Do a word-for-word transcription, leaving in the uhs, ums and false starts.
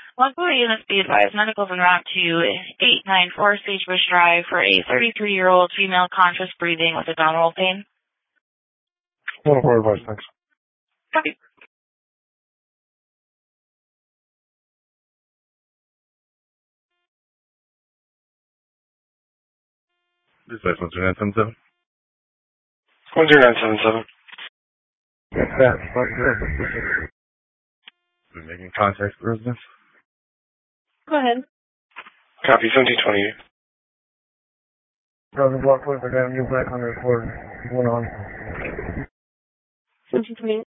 Multiple units be advised. Medicals en route to eight ninety-four Sagebush Drive for a thirty-three-year-old female conscious breathing with abdominal pain. One more advice, thanks. Copy. This is one zero nine seven seven. one zero nine seven seven. Yeah, fuck good. We're making contact with residents. Go ahead. Copy, seventeen twenty. Brother block with the damn new black on the record. Going on. seventeen twenty.